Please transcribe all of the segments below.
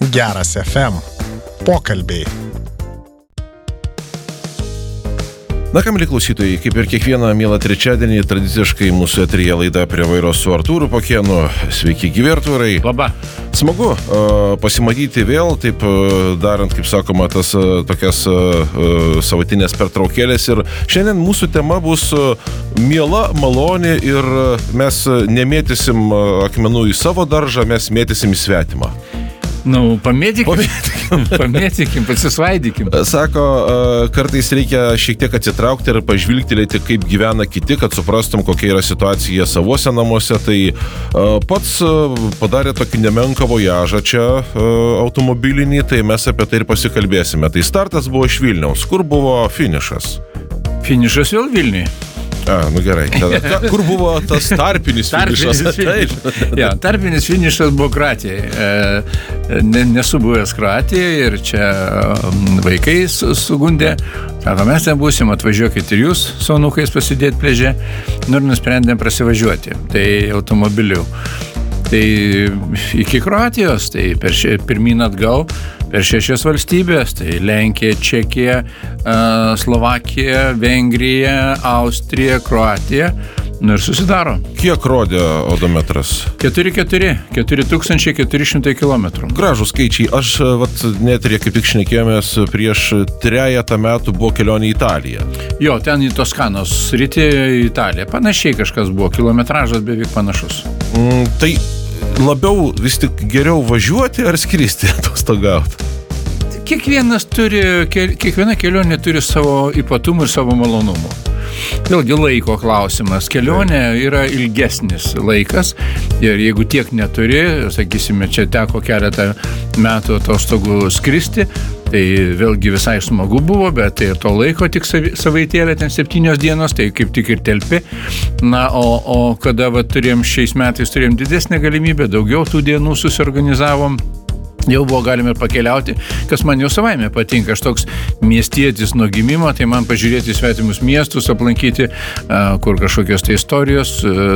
Geras FM. Pokalbiai. Na ką, mieli klausytojai, kaip ir kiekvieną mielą trečiadienį, tradiciškai mūsų eteryje laida Prie vairo su Artūru Pakėnu. Sveiki, gyvi Artūrai. Labą. Smagu pasimatyti vėl, taip darant, kaip sakoma, tas tokias savatinės pertraukėlės. Ir šiandien mūsų tema bus miela, maloni ir mes nemėtysim akmenų į savo daržą, mes mėtysim į svetimą. Pamėtykim, pasisvaidykim. Sako, kartais reikia šiek tiek atsitraukti ir pažvilgtelėti, kaip gyvena kiti, kad suprastum, kokia yra situacija savuose namuose. Tai pats padarė tokį nemenką vojažą čia automobilinį, tai mes apie tai ir pasikalbėsime. Tai startas buvo iš Vilniaus. Kur buvo finišas? Finišas vėl Vilniuje. Gerai. Tada, kur buvo tas tarpinis finišas? Ja, tarpinis finišas buvo Kroatijoje. Nesu buvęs Kroatijoje ir čia vaikai sugundė. Sako, mes ten būsim, atvažiuokit ir jūs su anūkais pasidėti pliaže. Ir nusprendėm prasivažiuoti. Tai automobiliu. Tai iki Kroatijos, tai pirmyn atgal per 6 valstybės, tai Lenkija, Čekija, Slovakija, Vengrija, Austrija, Kroatija. Ir susidaro. Kiek rodė odometras? 4400 kilometrų. Gražų skaičiai. Aš neturė, kaip tik šnekėjomės, prieš 3 metų buvo kelionė į Italiją. Jo, ten į Toskanos sritį Italija. Panašiai kažkas buvo, kilometražas beveik panašus. Tai labiau vis tik geriau važiuoti ar skristi atostogauti? Kiekviena kelionė turi savo ypatumų ir savo malonumų. Vėlgi laiko klausimas. Kelionė yra ilgesnis laikas ir jeigu tiek neturi, sakysime, čia teko keletą metų atostogų skristi, tai vėlgi visai smagu buvo, bet tai ir to laiko tik savaitėlė, ten 7 dienos, tai kaip tik ir telpi. Na, o kada šiais metais turėjom didesnę galimybę, daugiau tų dienų susiorganizavom, jau buvo galime pakeliauti, kas man jau savaime patinka. Aš toks miestietis nuo gimimo, tai man pažiūrėti svetimus miestus, aplankyti, kur kažkokios tai istorijos,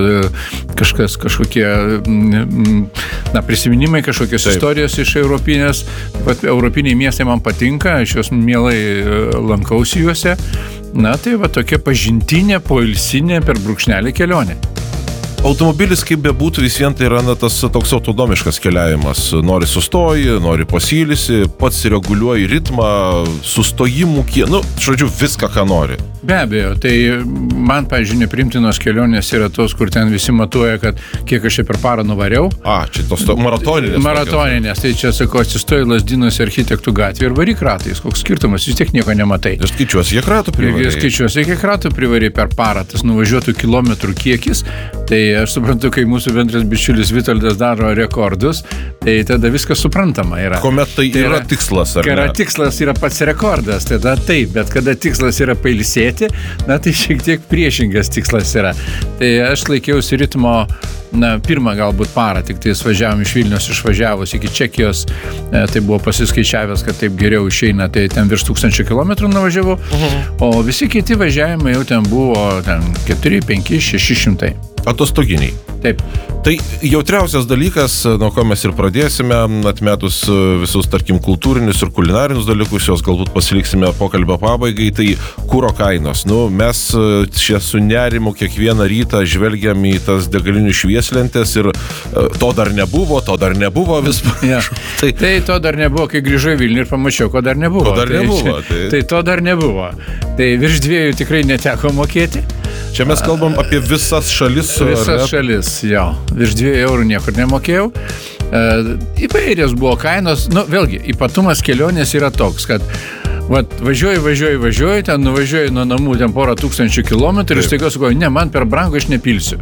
kažkokie prisiminimai, kažkokios istorijos iš europinės. Europiniai miestai man patinka, aš juos mielai lankausi juose. Na, tai tokia pažintinė, poilsinė per brūkšnelį kelionė. Automobilis, kaip bebūtų, vis vien tai yra tas toks autonomiškas keliavimas. Nori sustoji, nori pasylisi, pats reguliuoji ritmą, sustojimų, žodžiu, viską, ką nori. Be abejo, tai man, pavyzdžiui, neprimtinos kelionės yra tos, kur ten visi matuoja, kad kiek aš čia per parą nuvariau. Čia tos maratoninės. Maratoninės, tai čia, sakau, atsistoji Lazdynuose Architektų gatvėje ir varyk ratais. Koks skirtumas, vis tiek nieko nematai. Ir skaičiuosi, kiek ratų privarė per parą, tas nuvažiuotų kilometrų kiekis. Tai aš suprantu, kai mūsų bendras bičiulis Vitoldas daro rekordus, tai tada viskas suprantama yra. Kuomet tai yra tikslas, ar ne? Kada tikslas yra pats rekordas, tada taip, bet kada tikslas yra pailsėti, na tai šiek tiek priešingas tikslas yra. Tai aš laikiausi ritmo, pirmą galbūt parą, tik tai važiavom iš Vilniaus išvažiavus iki Čekijos, tai buvo pasiskaičiavęs, kad taip geriau išeina, tai ten virš 1000 kilometrų nuvažiavau, o visi kiti važiavimai jau ten buvo 4, 5, 600. Atostoginiai. Taip. Tai jautriausias dalykas, nuo ko mes ir pradėsime, atmetus visus, tarkim, kultūrinius ir kulinarinius dalykus, jos galbūt pasiliksime pokalbio pabaigai, tai kuro kainos. Mes čia su nerimu kiekvieną rytą žvelgiam į tas degalinių švieslentės ir to dar nebuvo vis panašu. Tai to dar nebuvo, kai grįžau į Vilnių ir pamačiau, ko dar nebuvo. Tai to dar nebuvo. Tai virš 2 tikrai neteko mokėti. Čia mes kalbam apie visas šalis. Visas šalis, jo. Virš 2 eurų niekur nemokėjau. Įvairios buvo kainos. Vėlgi, ypatumas kelionės yra toks, kad važiuoju, ten nuvažiuoju nuo namų ten porą tūkstančių kilometrų ir staiga sakau, ne, man per brangu, aš nepilsiu.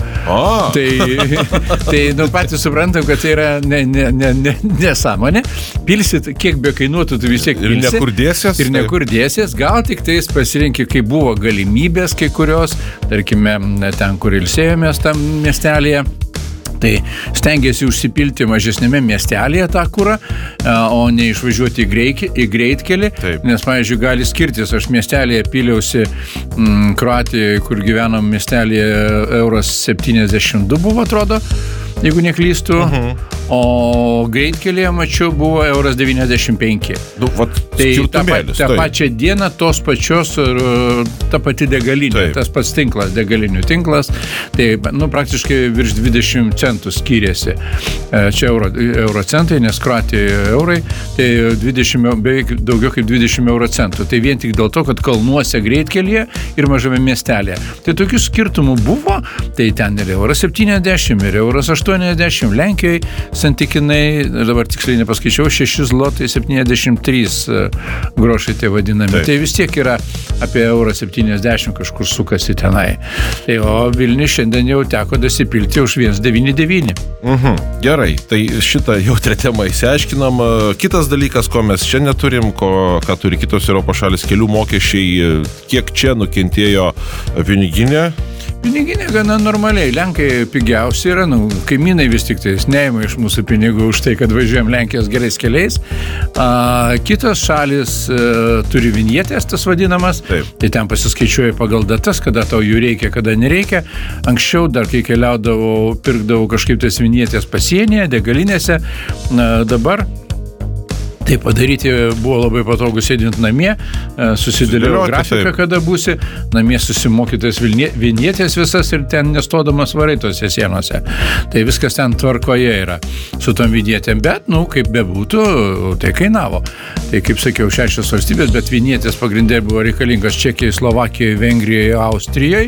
Tai patys suprantam, kad tai yra nesąmonė. Pilsit, kiek be kainuotų, tu vis tiek pilsi. Ir nekur dėsies. Gal tik tais pasirinki, kai buvo galimybės kai kurios, tarkime, ten, kur ilsėjomės tam miestelėje. Tai stengiasi užsipilti mažesnėme miestelėje tą kurą, o ne išvažiuoti į greitkelį, nes, pavyzdžiui, gali skirtis. Aš miestelėje piliausi Kroatijoje, kur gyvenom miestelėje, euras 72 buvo, atrodo, jeigu neklystu, o greitkelyje, mačiau, buvo 1,95 €. Nu, vat, Tai skirtumėlis, tą pačią dieną tos pačios, ta pati degalinė, Taip. tas pats tinklas, degalinių tinklas, tai praktiškai virš 20 centų skyrėsi. Čia euro centai, nes Kroatijoje eurai, tai beveik daugiau kaip 20 euro centų. Tai vien tik dėl to, kad kalnuose greitkelyje ir mažame miestelėje. Tai tokių skirtumų buvo, tai ten ir 1,70 €, ir 1,80 €. Lenkijoje santykinai, dabar tiksliai nepaskaičiau, 6,73 grošai tai vadinami. Taip. Tai vis tiek yra apie 1,70 € kažkur sukasi tenai. Tai o Vilniui šiandien jau teko dasipilti už 1,99 €. Gerai, tai šitą jautrią temą įsiaiškinam. Kitas dalykas, ko mes čia neturim, ką turi kitos Europos šalis, kelių mokesčiai, kiek čia nukentėjo piniginė. Piniginė gana normaliai. Lenkai pigiausi yra, kaimynai vis tik tai neima iš mūsų pinigų už tai, kad važiuojam Lenkijos gerais keliais. Kitos šalis turi vinjetės, tas vadinamas. Taip. Tai ten pasiskaičiuoja pagal datas, kada tau jų reikia, kada nereikia. Anksčiau dar, kai keliaudavau, pirkdavau kažkaip tais vinjetės pasienyje, degalinėse. Dabar tai padaryti buvo labai patogu sėdint namie, susidėliau grafiką, taip. kada būsi, namie susimokytas vinjetės visas ir ten nestodamas varai tose sienose. Tai viskas ten tvarkoje yra su tom vinjetėm, bet, kaip bebūtų, tai kainavo. Tai, kaip sakiau, 6 valstybės, bet vinjetės pagrindė buvo reikalingas Čekijoje, Slovakijoje, Vengrijoje, Austrijoje,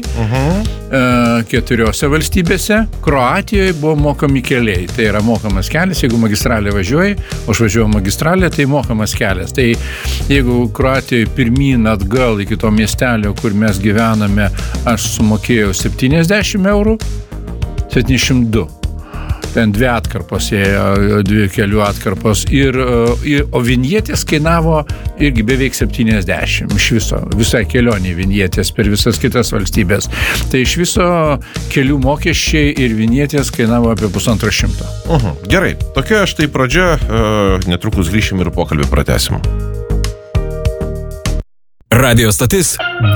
4 valstybėse. Kroatijoje buvo mokami keliai. Tai yra mokamas kelias, jeigu magistralė važiuoji, o aš važiuoju magistralė, tai mokamas kelias. Tai jeigu Kroatijoje pirmyn atgal iki to miestelio, kur mes gyvename, aš sumokėjau 70 €, 702. Ten 2 atkarpos ėjo, 2 kelių atkarpos. O vinjetės kainavo irgi beveik 70 iš viso. Visai kelionė vinjetės per visas kitas valstybės. Tai iš viso kelių mokesčiai ir vinjetės kainavo apie 150 €. Gerai, tokia štai pradžia. Netrukus grįšim ir pokalbį pratęsim. Radio stotis